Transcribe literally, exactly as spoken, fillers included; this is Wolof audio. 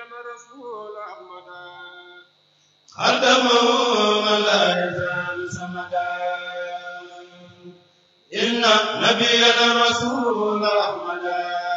رسول أحمدا خدمه من لا يزال سمدا إن نبينا رسول أحمدا